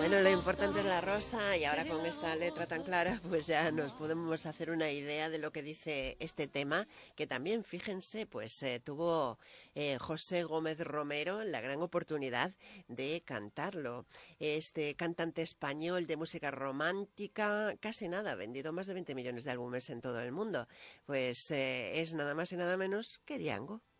Bueno, lo importante es la rosa y ahora con esta letra tan clara pues ya nos podemos hacer una idea de lo que dice este tema, que también, fíjense, pues tuvo José Gómez Romero la gran oportunidad de cantarlo. Este cantante español de música romántica, casi nada, ha vendido más de 20 millones de álbumes en todo el mundo, pues es nada más y nada menos que Django.